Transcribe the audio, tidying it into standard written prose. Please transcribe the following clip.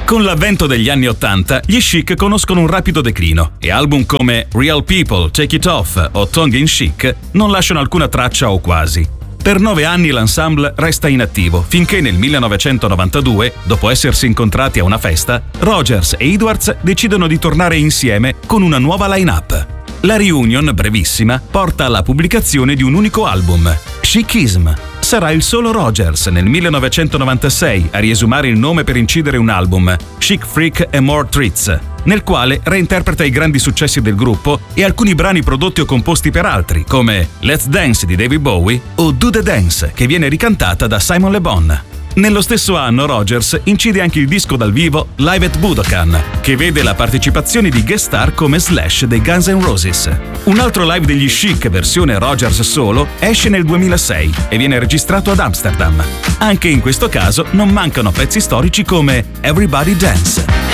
Con l'avvento degli anni '80, gli Chic conoscono un rapido declino e album come Real People, Take It Off o Tongue in Chic non lasciano alcuna traccia o quasi. Per 9 anni l'ensemble resta inattivo, finché nel 1992, dopo essersi incontrati a una festa, Rogers e Edwards decidono di tornare insieme con una nuova line-up. La reunion, brevissima, porta alla pubblicazione di un unico album, Chic'Ism. Sarà il solo Rogers nel 1996 a riesumare il nome per incidere un album, Chic Freak and More Treats, nel quale reinterpreta i grandi successi del gruppo e alcuni brani prodotti o composti per altri, come Let's Dance di David Bowie o Do the Dance, che viene ricantata da Simon Le Bon. Nello stesso anno Rogers incide anche il disco dal vivo Live at Budokan, che vede la partecipazione di guest star come Slash dei Guns N' Roses. Un altro live degli Chic, versione Rogers solo, esce nel 2006 e viene registrato ad Amsterdam. Anche in questo caso non mancano pezzi storici come Everybody Dance.